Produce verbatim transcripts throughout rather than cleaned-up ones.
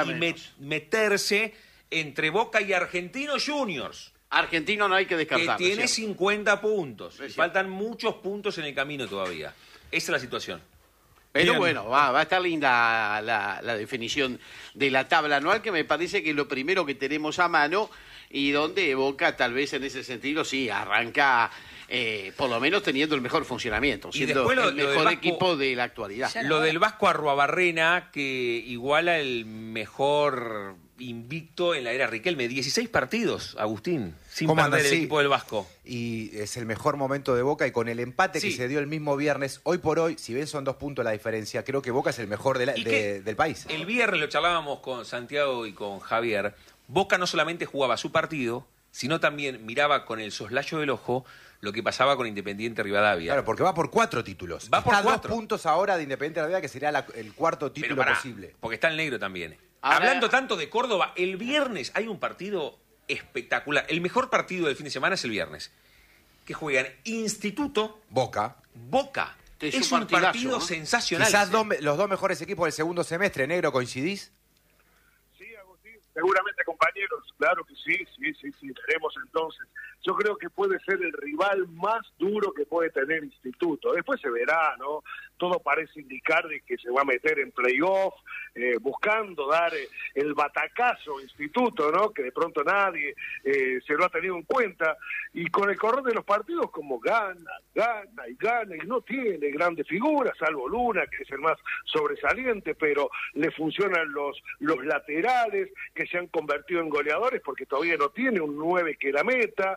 jugará y menos. met, meterse entre Boca y Argentinos Juniors. Argentino no hay que Que descartar. tiene ¿cierto? cincuenta puntos. Es Faltan muchos puntos en el camino todavía. Esa es la situación. Pero Bien. bueno, va, va a estar linda la, la definición de la tabla anual, que me parece que es lo primero que tenemos a mano y donde Boca tal vez en ese sentido sí arranca eh, por lo menos teniendo el mejor funcionamiento, Y siendo después lo- el lo del mejor Vasco- equipo de la actualidad. Ya Lo del Vasco Arruabarrena, que iguala el mejor invicto en la era Riquelme. dieciséis partidos, Agustín, sin ¿Cómo perder anda? el Sí. equipo del Vasco. Y es el mejor momento de Boca, y con el empate Sí. que se dio el mismo viernes, hoy por hoy, si bien son dos puntos la diferencia, creo que Boca es el mejor de la- ¿Y de- qué? del país. El viernes lo charlábamos con Santiago y con Javier. Boca no solamente jugaba su partido, sino también miraba con el soslayo del ojo lo que pasaba con Independiente Rivadavia. Claro, porque va por cuatro títulos. Va por Está a cuatro. dos puntos ahora de Independiente Rivadavia, que sería la- el cuarto Pero título pará, posible. porque está el negro también. Ahora- Hablando tanto de Córdoba, el viernes hay un partido espectacular. El mejor partido del fin de semana es el viernes. Que juegan Instituto, Boca. Boca. Es Es, un un partidazo, partido ¿no? sensacional. Quizás dos me- los dos mejores equipos del segundo semestre. Negro, ¿coincidís? Sí, Agustín, seguramente, compañeros, claro que sí, sí, sí, sí, veremos entonces. Yo creo que puede ser el rival más duro que puede tener Instituto. Después se verá, ¿no? Todo parece indicar de que se va a meter en playoff, eh, buscando dar eh, el batacazo Instituto, ¿no? Que de pronto nadie eh, se lo ha tenido en cuenta. Y con el correr de los partidos, como gana, gana y gana, y no tiene grandes figuras, salvo Luna, que es el más sobresaliente, pero le funcionan los, los laterales, que se han convertido en goleadores, porque todavía no tiene un nueve que la meta.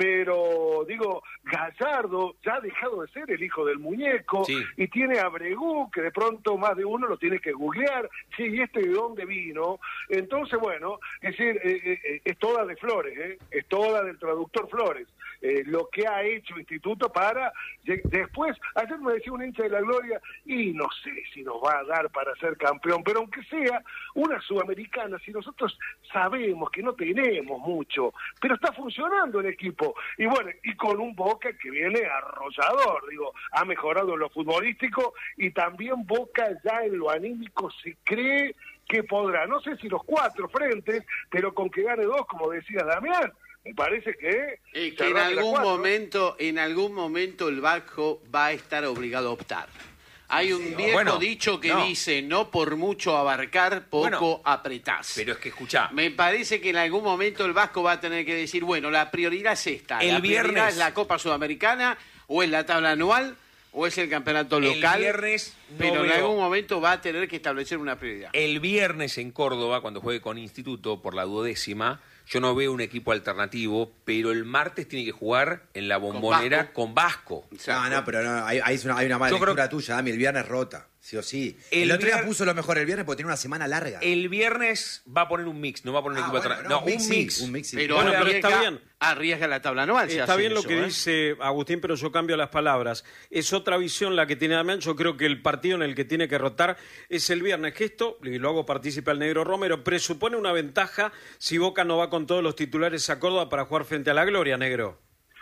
Pero, digo, Gallardo ya ha dejado de ser el hijo del muñeco, Sí. y tiene a Bregú, que de pronto más de uno lo tiene que googlear, sí, ¿y este de dónde vino? Entonces, bueno, es decir, eh, eh, es toda de Flores, ¿eh? Es toda del traductor Flores, eh, lo que ha hecho Instituto para, de- después, ayer me decía un hincha de la Gloria, y no sé si nos va a dar para ser campeón, pero aunque sea una sudamericana, si nosotros sabemos que no tenemos mucho, pero está funcionando el equipo, y bueno, y con un Boca que viene arrollador, digo, ha mejorado en lo futbolístico, y también Boca ya en lo anímico se cree que podrá, no sé si los cuatro frentes, pero con que gane dos, como decía Damián, me parece que... Eh, que se en arranca algún cuatro. momento, en algún momento el Vasco va a estar obligado a optar. Hay un viejo Bueno, dicho que no. dice, no por mucho abarcar, poco Bueno, apretás. Pero es que escuchá, Me parece que en algún momento el Vasco va a tener que decir, bueno, la prioridad es esta. El la prioridad viernes- es la Copa Sudamericana, o es la tabla anual, o es el campeonato el local. viernes no pero en veo- algún momento va a tener que establecer una prioridad. El viernes en Córdoba, cuando juegue con Instituto por la duodécima, yo no veo un equipo alternativo, pero el martes tiene que jugar en la Bombonera con Vasco. No, no, pero no, ahí, ahí es una, hay una mala Yo creo lectura tuya, Dami. El viernes rota, sí o sí. El El, otro día vier- puso lo mejor el viernes porque tiene una semana larga. El viernes va a poner un mix, no va a poner un Ah, equipo bueno, alternativo. no, No, un sí, mix. un mix sí. Pero, Bueno, pero arriesga, está bien. arriesga la tabla anual. si Está hacen bien lo eso, que ¿eh? dice Agustín, pero yo cambio las palabras. Es otra visión la que tiene Damián. Yo creo que el partido en el que tiene que rotar es el viernes. Que esto, y lo hago partícipe al Negro Romero, presupone una ventaja si Boca no va con todos los titulares a Córdoba para jugar frente a la Gloria, Negro.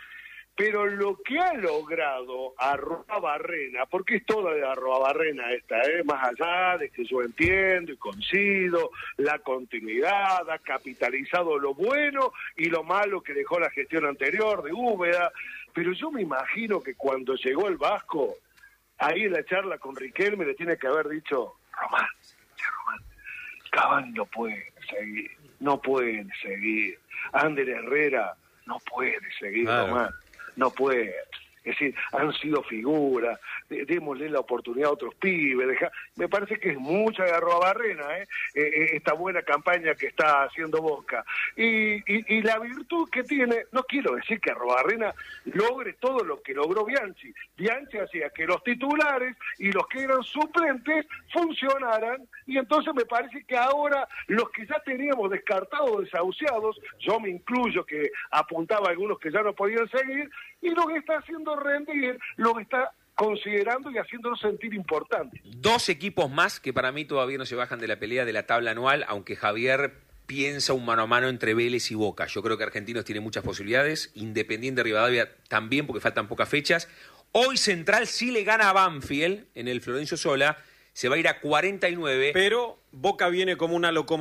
Pero lo que ha logrado Arruabarrena, porque es toda de Arruabarrena esta, ¿eh? Más allá de que yo entiendo y coincido, la continuidad, ha capitalizado lo bueno y lo malo que dejó la gestión anterior de Úbeda, pero yo me imagino que cuando llegó el Vasco, ahí en la charla con Riquelme le tiene que haber dicho, Román, che, Román, Cavani no puede seguir, no puede seguir, Ander Herrera no puede seguir, Claro. Román. No puede. Es decir, han sido figuras, de- démosle la oportunidad a otros pibes. Deja, me parece que es mucha de Arruabarrena, ¿eh? Eh, eh, esta buena campaña que está haciendo Boca. Y, y, y la virtud que tiene, no quiero decir que Arruabarrena logre todo lo que logró Bianchi. Bianchi hacía que los titulares y los que eran suplentes funcionaran, y entonces me parece que ahora los que ya teníamos descartados, desahuciados, yo me incluyo que apuntaba a algunos que ya no podían seguir, y lo que está haciendo rendir, lo que está considerando y haciéndonos sentir importante. Dos equipos más que para mí todavía no se bajan de la pelea de la tabla anual, aunque Javier piensa un mano a mano entre Vélez y Boca. Yo creo que Argentinos tiene muchas posibilidades, Independiente Rivadavia también, porque faltan pocas fechas. Hoy Central sí le gana a Banfield en el Florencio Sola, se va a ir a cuarenta y nueve. Pero Boca viene como una locomotora.